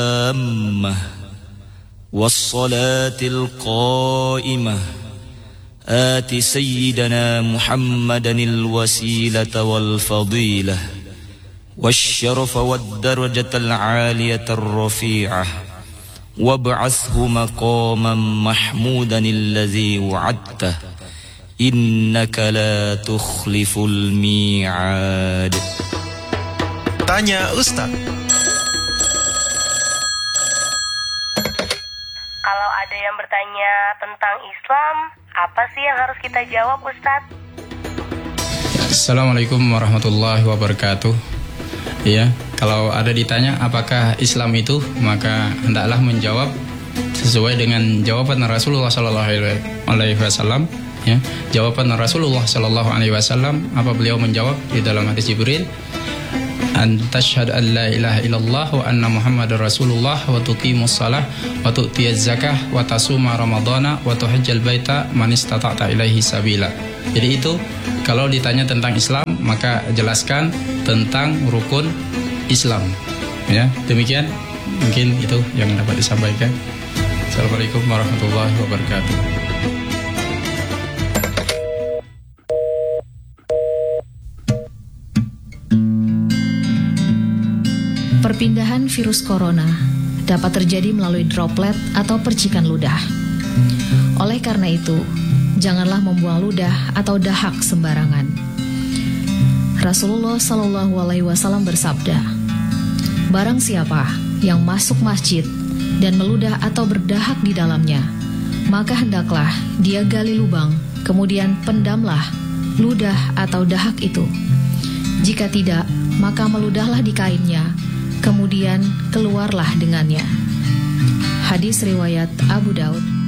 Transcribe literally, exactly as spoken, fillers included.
التامة والصلاة القائمة آت سيدنا محمدا الوسيلة والفضيلة والشرف والدرجة العالية الرفيعة وابعثه مقاما محمودا الذي وعدته إنك لا تخلف الميعاد. Tanya Ustaz. Kalau ada yang bertanya tentang Islam, apa sih yang harus kita jawab, Ustaz? Assalamualaikum warahmatullahi wabarakatuh. Ya, kalau ada ditanya apakah Islam itu, maka hendaklah menjawab sesuai dengan jawaban Rasulullah Sallallahu Alaihi Wasallam. Ya, jawaban Rasulullah Sallallahu Alaihi Wasallam, apa beliau menjawab di dalam hadis Jibril, an tashhad an la ilaha illallah wa anna muhammadar rasulullah wa tuqimus shalah wa tu'tiyaz zakah wa tasuma ramadhana wa tuhajjal baita man istata'ta ilaihi sabila. Jadi itu kalau ditanya tentang Islam, maka jelaskan tentang rukun Islam. Ya, demikian mungkin itu yang dapat disampaikan. Assalamualaikum warahmatullahi wabarakatuh. Perpindahan virus corona dapat terjadi melalui droplet atau percikan ludah. Oleh karena itu, janganlah membuang ludah atau dahak sembarangan. Rasulullah Shallallahu Alaihi Wasallam bersabda, barang siapa yang masuk masjid dan meludah atau berdahak di dalamnya, maka hendaklah dia gali lubang, kemudian pendamlah ludah atau dahak itu. Jika tidak, maka meludahlah di kainnya, kemudian keluarlah dengannya. Hadis riwayat Abu Daud.